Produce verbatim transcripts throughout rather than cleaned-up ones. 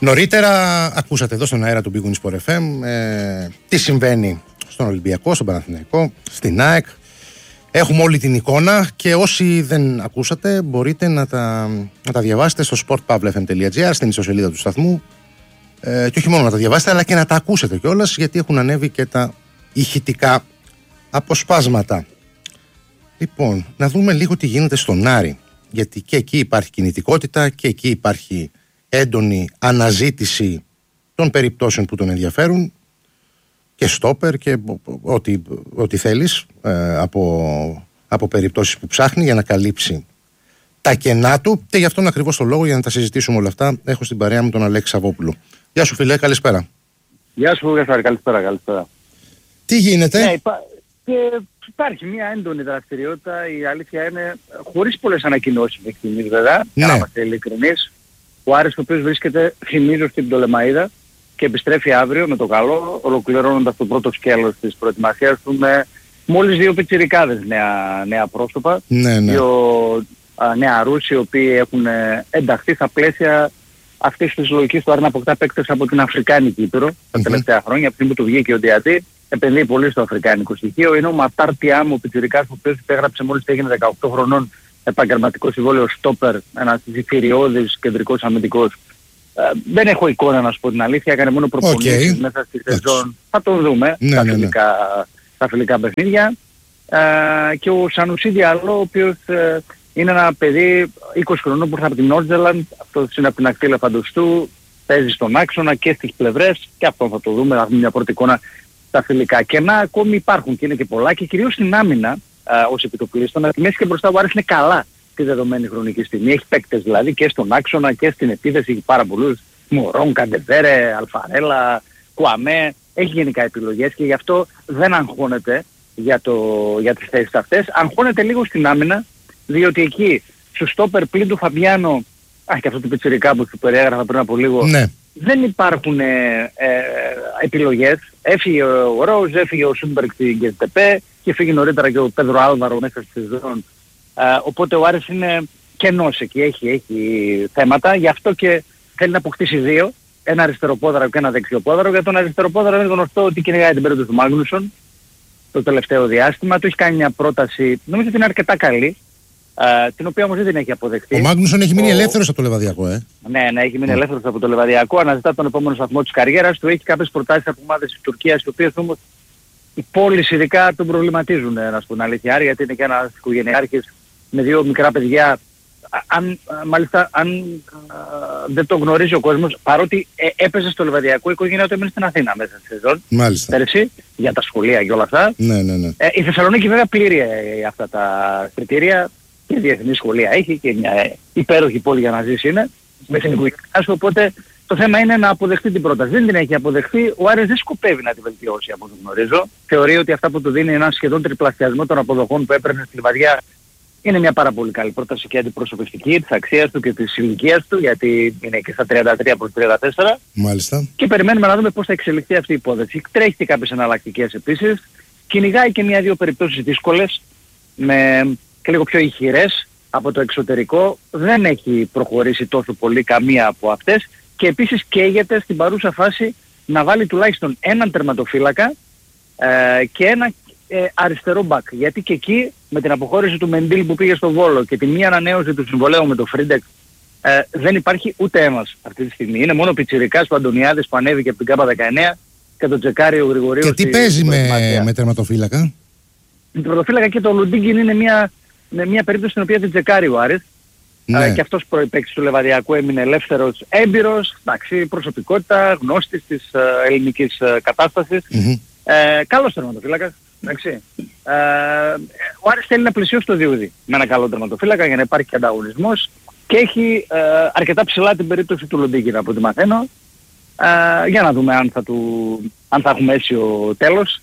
Νωρίτερα ακούσατε εδώ στον αέρα του Big Win Sport εφ εμ ε, τι συμβαίνει στον Ολυμπιακό, στον Παναθηναϊκό, στην ΑΕΚ. Έχουμε όλη την εικόνα και όσοι δεν ακούσατε μπορείτε να τα, να τα διαβάσετε στο sport pavla f m τελεία g r, στην ιστοσελίδα του σταθμού, ε, και όχι μόνο να τα διαβάσετε αλλά και να τα ακούσετε κιόλας, γιατί έχουν ανέβει και τα ηχητικά αποσπάσματα. Λοιπόν, να δούμε λίγο τι γίνεται στον Άρη, γιατί και εκεί υπάρχει κινητικότητα και εκεί υπάρχει έντονη αναζήτηση των περιπτώσεων που τον ενδιαφέρουν και στόπερ και ό,τι, ό,τι θέλεις ε, από, από περιπτώσεις που ψάχνει για να καλύψει τα κενά του, και γι' αυτόν ακριβώς το λόγο, για να τα συζητήσουμε όλα αυτά, έχω στην παρέα μου τον Αλέξη Σαββόπουλο. Γεια σου φίλε, καλησπέρα. Γεια σου Γεσάρη, καλησπέρα, καλησπέρα. Τι γίνεται? Ναι, υπά... και υπάρχει μια έντονη δραστηριότητα, η αλήθεια είναι, χωρίς πολλές ανακοινώσεις μέχρι στιγμής βέβαια, ναι. Για να είμαστε ειλικρινείς. Ο Άρης, ο οποίος βρίσκεται, θυμίζω, στην Πτολεμαΐδα και επιστρέφει αύριο με το καλό, ολοκληρώνοντας το πρώτο σκέλος της προετοιμασίας του με μόλις δύο πιτσιρικάδες νέα, νέα πρόσωπα. Ναι, ναι. Δύο α, νέα Ρούσοι, οι οποίοι έχουν ενταχθεί στα πλαίσια αυτής της λογικής του Άρη να αποκτά παίκτες από την Αφρικάνικη Ήπειρο τα mm-hmm. τελευταία χρόνια, από την που του βγήκε ο Διατή. Επενδύει πολύ στο αφρικάνικο στοιχείο. Είναι ο Ματάρ Τιάμ, ο πιτσιρικάς, ο οποίος υπέγραψε μόλις έγινε δεκαοκτώ χρονών επαγγελματικό συμβόλαιο στόπερ, ένας ζυφυριώδης κεντρικός αμυντικός. Ε, δεν έχω εικόνα να σου πω την αλήθεια, έκανε μόνο προπονήσεις okay. μέσα στη σεζόν. Θα το δούμε ναι, στα, ναι, ναι. φιλικά, στα φιλικά παιχνίδια. Ε, και ο Σανουσί Διαλό, ο οποίος ε, είναι ένα παιδί είκοσι χρονών που ήρθε από την Νόρτζελαντ, αυτός είναι από την ακτή Ελεφαντοστού, παίζει στον άξονα και στις πλευρές, και αυτό θα το δούμε, να δούμε μια πρώτη εικόνα στα φιλικά. Κενά ακόμη υπάρχουν και είναι και πολλά, και κυρίως στην άμυνα. Uh, ως επιτοπλίστων, αλλά τη μέση και μπροστά ο Άρης είναι καλά τη δεδομένη χρονική στιγμή. Έχει παίκτες δηλαδή και στον άξονα και στην επίθεση, έχει πάρα πολλούς. Μωρόν, Καντεβέρε, Αλφαρέλα, Κουαμέ. Έχει γενικά επιλογές και γι' αυτό δεν αγχώνεται για, το, για τις θέσεις αυτές. Αγχώνεται λίγο στην άμυνα, διότι εκεί στο στόπερ πλην του Φαμπιάνο, α, και αυτό το πιτσιρικά που σου περιέγραφα πριν από λίγο, ναι. δεν υπάρχουν ε, ε, επιλογές. Έφυγε ο Ροζ, έφυγε ο Σούμπερκ στην Γκεζτεπέ και φύγει νωρίτερα και ο Πέδρο Άλβαρο μέσα στη σεζόν. Ε, οπότε ο Άρης είναι κενός εκεί, έχει, έχει θέματα, γι' αυτό και θέλει να αποκτήσει δύο, ένα αριστεροπόδαρο και ένα δεξιοπόδαρο. Για τον αριστεροπόδαρο είναι γνωστό ότι κυνηγάει την περίπτωση του Μάγνουσον το τελευταίο διάστημα. Του έχει κάνει μια πρόταση, νομίζω ότι είναι αρκετά καλή, ε, την οποία όμως δεν την έχει αποδεχτεί. Ο Μάγνουσον έχει μείνει ο... ελεύθερος από το Λεβαδιακό, ε. Ναι, ναι, έχει μείνει mm. ελεύθερος από το Λεβαδιακό, αναζητά τον επόμενο σταθμό της καριέρας του, έχει κάποιες προτάσεις από ομάδες της Τουρκίας, οι οποίες όμως οι πόλεις ειδικά τον προβληματίζουν, να σου πω την αλήθεια, γιατί είναι και ένας οικογενειάρχης με δύο μικρά παιδιά. Αν, μάλιστα, αν α, δεν το γνωρίζει ο κόσμος, παρότι ε, έπαιζε στο Λεβαδιακό, η οικογένειά του έμεινε στην Αθήνα μέσα στη σεζόν. Μάλιστα. Πέρυσι, για τα σχολεία και όλα αυτά. Ναι, ναι, ναι. Ε, η Θεσσαλονίκη βέβαια πλήρει ε, αυτά τα κριτήρια, και διεθνή σχολεία έχει και μια ε, υπέροχη πόλη για να ζήσει είναι, με την οικογένειά σου, οπότε το θέμα είναι να αποδεχτεί την πρόταση. Δεν την έχει αποδεχτεί, ο Άρης δεν σκοπεύει να τη βελτιώσει από όσο γνωρίζω. Θεωρεί ότι αυτά που του δίνει ένα σχεδόν τριπλασιασμό των αποδοχών που έπαιρνε στη Λιβαδιά είναι μια πάρα πολύ καλή πρόταση και αντιπροσωπευτική της αξίας του και της ηλικίας του, γιατί είναι και στα τριάντα τρία προς τριάντα τέσσερα. Μάλιστα. Και περιμένουμε να δούμε πώς θα εξελιχθεί αυτή η υπόθεση. Τρέχει και κάποιες εναλλακτικές επίσης. Κυνηγάει και μια-δύο περιπτώσεις δύσκολες, με και λίγο πιο ηχηρές από το εξωτερικό. Δεν έχει προχωρήσει τόσο πολύ καμία από αυτές. Και επίσης καίγεται στην παρούσα φάση να βάλει τουλάχιστον έναν τερματοφύλακα ε, και ένα ε, αριστερό μπακ. Γιατί και εκεί με την αποχώρηση του Μεντίλ που πήγε στο Βόλο και τη μία ανανέωση του συμβολέου με το Φρίντεκ ε, δεν υπάρχει ούτε ένας αυτή τη στιγμή. Είναι μόνο ο πιτσιρικάς του Αντωνιάδης που ανέβηκε από την ΚΑΠΑ δεκαεννιά και το Τζεκάριο Γρηγορίου. Και τι παίζει με, με τερματοφύλακα? Με τερματοφύλακα και το Λουντίγκιν είναι μια, μια περίπτωση στην οποία την Τζεκάρει ο Άρης. Ναι. Uh, και αυτός προϋπαίκτης του Λεβαδιακού έμεινε ελεύθερος, έμπειρος, εντάξει, προσωπικότητα, γνώστης της uh, ελληνικής uh, κατάστασης. Mm-hmm. Uh, καλός τερματοφύλακας, εντάξει. Uh, ο Άρης θέλει να πλησιώσει το διούδι με ένα καλό τερματοφύλακα για να υπάρχει και ανταγωνισμός και έχει uh, αρκετά ψηλά την περίπτωση του Λοντίγκινα από ό,τι μαθαίνω. Uh, για να δούμε αν θα, του, αν θα έχουμε αίσιο τέλος.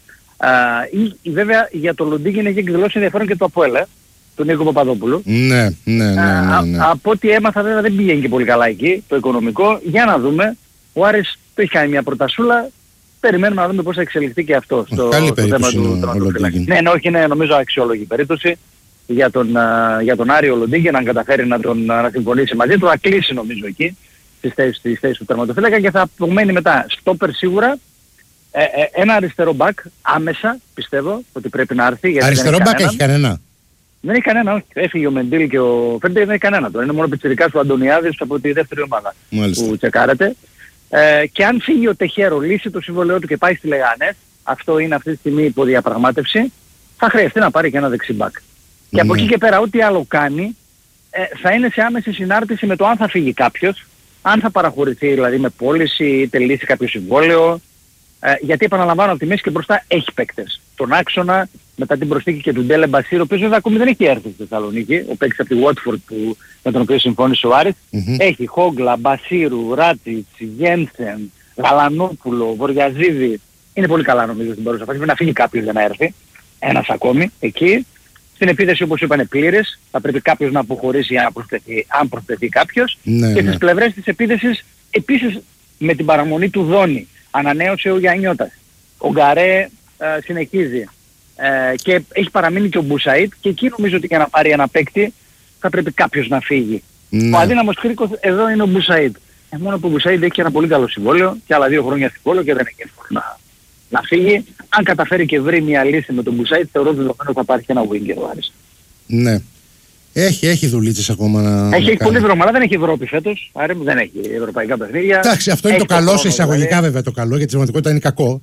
Uh, ή, βέβαια για το Λοντίγκινα έχει εκδηλώσει ενδιαφέρον και το ΑΠΟΕΛ, τον Νίκο Παπαδόπουλο. Ναι, ναι, ναι, ναι, ναι. Α, από ό,τι έμαθα βέβαια δεν πηγαίνει και πολύ καλά εκεί το οικονομικό. Για να δούμε. Ο Άρης το έχει κάνει μια προτασούλα. Περιμένουμε να δούμε πώς θα εξελιχθεί και αυτό στο, στο θέμα του τερματοφύλακα. Ναι, ναι, όχι, είναι νομίζω αξιόλογη περίπτωση για τον, uh, για τον Άρη ο Λοντίγκιν, αν καταφέρει να, τον, να συμφωνήσει μαζί του. Θα κλείσει νομίζω εκεί στις θέσεις, στις θέσεις του τερματοφύλακα και θα απομένει μετά στόπερ σίγουρα, ε, ε, ένα αριστερό μπακ άμεσα πιστεύω ότι πρέπει να έρθει. Γιατί αριστερό μπακ έχει κανένα? Δεν έχει κανένα, όχι. Έφυγε ο Μεντήλ και ο Φέρντε, δεν έχει κανένα τώρα. Είναι μόνο πιτσιρικάς του Αντωνιάδης από τη δεύτερη ομάδα. Μάλιστα. Που τσεκάρεται. Ε, και αν φύγει ο Τεχέρο, λύσει το συμβολαιό του και πάει στη Λεγανές, αυτό είναι αυτή τη στιγμή υποδιαπραγμάτευση, θα χρειαστεί να πάρει και ένα δεξιμπάκ. Mm. Και από εκεί και πέρα ό,τι άλλο κάνει ε, θα είναι σε άμεση συνάρτηση με το αν θα φύγει κάποιος, αν θα παραχωρηθεί δηλαδή με πώληση ή τελείσει κάποιο συμβόλαιο. Ε, γιατί επαναλαμβάνω από τη μέση και μπροστά έχει παίκτες. Τον άξονα, μετά την προσθήκη και του Ντέλε Μπασίρ, ο οποίος βέβαια ακόμη δεν έχει έρθει στη Θεσσαλονίκη, ο παίκτης από τη Watford που, με τον οποίο συμφώνησε ο Άρης. Mm-hmm. Έχει Χόγκλα, Μπασίρου, Ράτσιτς, Γένσεν, Γαλανόπουλο, Βοριαζίδη. Είναι πολύ καλά νομίζω στην παρούσα φάση. Πρέπει να φύγει κάποιος για να έρθει. Ένας ακόμη εκεί. Στην επίθεση όπως είπα είναι πλήρες. Θα πρέπει κάποιος να αποχωρήσει αν προσθεθεί, αν προσθεθεί κάποιος. Ναι, και ναι. Στις πλευρές της επίθεσης επίσης με την παραμονή του Δόνη. Ανανέωσε ο Γιαννιώτας. Ο Γκαρέ ε, συνεχίζει. Ε, και έχει παραμείνει και ο Μπουσαΐτ και εκεί νομίζω ότι για να πάρει ένα παίκτη θα πρέπει κάποιος να φύγει. Ναι. Ο αδύναμος κρίκος εδώ είναι ο Μπουσαΐτ. Ε, μόνο που ο Μπουσαΐτ έχει ένα πολύ καλό συμβόλαιο και άλλα δύο χρόνια συμβόλαιο και δεν έχει εύκολο να, να φύγει. Αν καταφέρει και βρει μια λύση με τον Μπουσαΐτ θεωρώ δεδομένο θα πάρει και ένα winger ο Άρης. Ναι. Έχει, έχει δουλίτσες ακόμα να. Έχει, έχει πολλή δρόμο, αλλά δεν έχει Ευρώπη φέτος. Άρα δεν έχει ευρωπαϊκά παιχνίδια. Εντάξει, αυτό είναι το καλό, σε εισαγωγικά δηλαδή. Βέβαια το καλό, γιατί στη πραγματικότητα είναι κακό.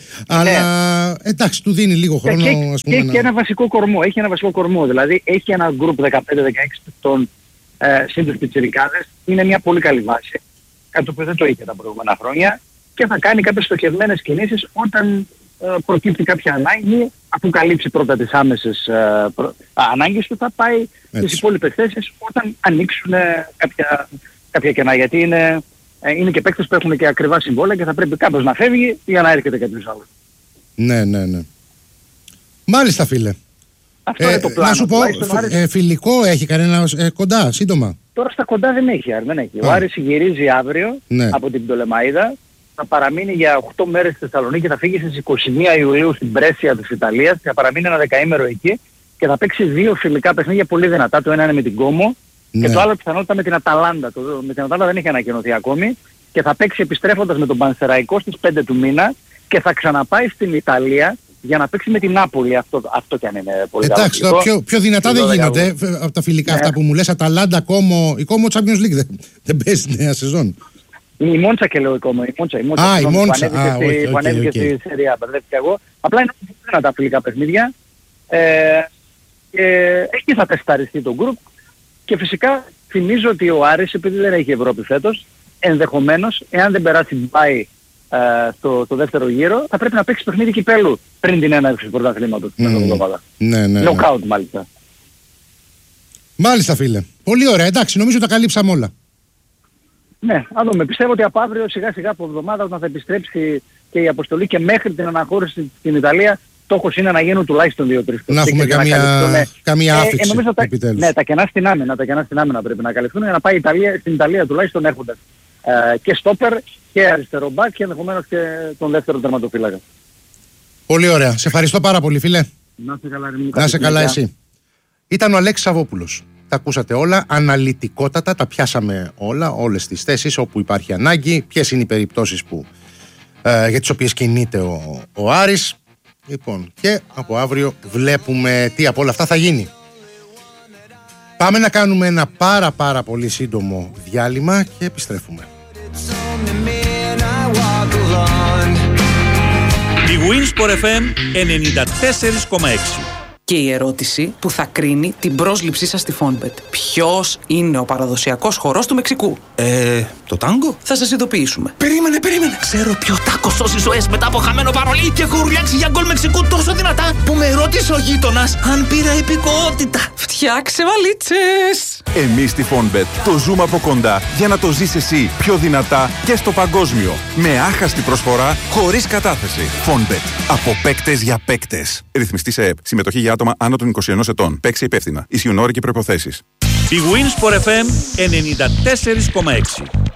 Αλλά ναι. Εντάξει, του δίνει λίγο χρόνο. Και, ας πούμε, και, να... και ένα βασικό κορμό. Έχει ένα βασικό κορμό. Δηλαδή έχει ένα γκρουπ δεκαπέντε δεκαέξι των ε, σύντος πιτσιρικάδες. Είναι μια πολύ καλή βάση. Κάτι που δεν το είχε τα προηγούμενα χρόνια. Και θα κάνει κάποιες στοχευμένες κινήσεις όταν ε, προκύπτει κάποια ανάγκη. Αφού καλύψει πρώτα τις άμεσες ε, προ... ανάγκες του, θα πάει στις υπόλοιπες θέσεις όταν ανοίξουν ε, κάποια, κάποια κενά. Γιατί είναι, ε, είναι και παίκτες που έχουν και ακριβά συμβόλαια και θα πρέπει κάποιος να φεύγει για να έρχεται κάποιος άλλος. Ναι, ναι, ναι. Μάλιστα φίλε. Αυτό ε, είναι το πλάνο. Να σου πω, ε, φιλικό έχει κανένα ε, κοντά, σύντομα? Τώρα στα κοντά δεν έχει, δεν έχει. Ο Άρης γυρίζει αύριο ναι. από την Πτολεμαΐδα. Θα παραμείνει για οκτώ μέρες στη Θεσσαλονίκη, θα φύγει στις είκοσι μία Ιουλίου στην Πρέσια της Ιταλίας και θα παραμείνει ένα δεκαήμερο εκεί και θα παίξει δύο φιλικά παιχνίδια πολύ δυνατά. Το ένα είναι με την Κόμο ναι. και το άλλο πιθανότητα με την Αταλάντα. Το, με την Αταλάντα δεν έχει ανακοινωθεί ακόμη και θα παίξει επιστρέφοντας με τον Πανσεραϊκό στις πέντε του μήνα και θα ξαναπάει στην Ιταλία για να παίξει με την Νάπολη. Αυτό, αυτό κι αν είναι πολύ καλό. Εντάξει, το πιο, πιο δυνατά δεν γίνονται από τα φιλικά ναι. αυτά που μου λες. Αταλάντα, Κόμο, η Κόμο Champions League δεν, δεν παίζει νέα σεζόν. Η Μόντσα και λέω ακόμα, η Μόντσα, η Μόντσα ah, η Μόντσα. που ανέβηκε στη Σεριά, μπερδεύτηκα εγώ. Απλά είναι ένα τα φιλικά παιχνίδια. Ε, και εκεί θα τεσταριστεί το γκρουπ και φυσικά θυμίζω ότι ο Άρης, επειδή δεν έχει Ευρώπη φέτος, ενδεχομένως, εάν δεν περάσει πάει ε, στο, το δεύτερο γύρο, θα πρέπει να παίξει παιχνίδι κυπέλλου πριν την έναρξη του πρωταθλήματος. Mm. Ναι, ναι. Knockout μάλιστα. Μάλιστα φίλε. Πολύ ωραία. Εντάξει, νομίζω τα καλύψαμε όλα. Ναι, να δούμε. Πιστεύω ότι από αύριο σιγά σιγά από εβδομάδα όταν θα επιστρέψει και η αποστολή και μέχρι την αναχώρηση στην Ιταλία, στόχος είναι να γίνουν τουλάχιστον δύο τρεις. Να έχουμε καμία, να καμία άφηξη ε, ε, επιτέλους. Ναι, τα κενά στην άμυνα, τα κενά στην άμυνα πρέπει να καλυφθούν για να πάει η Ιταλία, στην Ιταλία τουλάχιστον έχοντας ε, και στόπερ και αριστερό μπακ και ενδεχομένως και τον δεύτερο τερματοφύλακα. Πολύ ωραία. Σε ευχαριστώ πάρα πολύ φίλε. Να σε καλά, να σε καλά εσύ. Ήταν ο Αλέξης Σαββόπουλος. Τα ακούσατε όλα, αναλυτικότατα, τα πιάσαμε όλα, όλες τις θέσεις όπου υπάρχει ανάγκη, ποιες είναι οι περιπτώσεις που, ε, για τις οποίες κινείται ο, ο Άρης. Λοιπόν, και από αύριο βλέπουμε τι από όλα αυτά θα γίνει. Πάμε να κάνουμε ένα πάρα πάρα πολύ σύντομο διάλειμμα και επιστρέφουμε. Η Winsport εφ εμ ενενήντα τέσσερα κόμμα έξι. Και η ερώτηση που θα κρίνει την πρόσληψή σας στη Fonbet. Ποιος είναι ο παραδοσιακός χορός του Μεξικού? Ε, το τάγκο? Θα σας ειδοποιήσουμε. Περίμενε, περίμενε. Ξέρω ποιο τάκο σώσει ζωές μετά από χαμένο παρολί και έχω ουρλιάξει για γκολ Μεξικού τόσο δυνατά που με ρώτησε ο γείτονας αν πήρα υπηκότητα. Φτιάξε βαλίτσες. Εμείς στη Fonbet το ζούμε από κοντά για να το ζεις εσύ πιο δυνατά και στο παγκόσμιο. Με άχαστη προσφορά, χωρίς κατάθεση. Fonbet. Από παίκτες για παίκτες. Ρυθμιστή σε ΕΠ. Συμμετοχή για άτομα άνω των είκοσι ενός ετών. Παίξει υπεύθυνα. Ισχύουν όροι και προϋποθέσεις. Η Winsport εφ εμ ενενήντα τέσσερα κόμμα έξι.